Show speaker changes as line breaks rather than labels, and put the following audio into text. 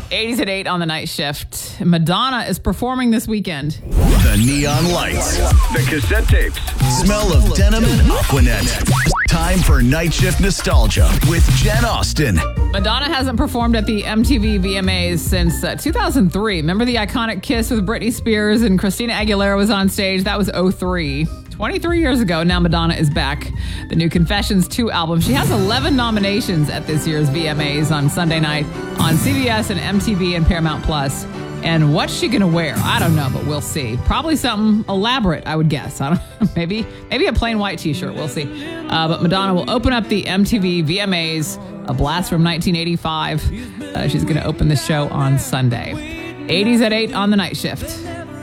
80s at 8 on the night shift. Madonna is performing this weekend.
The neon lights.
The cassette tapes.
Smell of denim and Aquanet. Time for night shift nostalgia with Jen Austen.
Madonna hasn't performed at the MTV VMAs since 2003. Remember the iconic kiss with Britney Spears and Christina Aguilera was on stage? That was 2003. 23 years ago, now Madonna is back. The new Confessions 2 album. She has 11 nominations at this year's VMAs on Sunday night on CBS and MTV and Paramount Plus. And what's she going to wear? I don't know, but we'll see. Probably something elaborate, I would guess. I don't. Maybe a plain white t-shirt. We'll see. But Madonna will open up the MTV VMAs, a blast from 1985. She's going to open the show on Sunday. 80s at 8 on the night shift.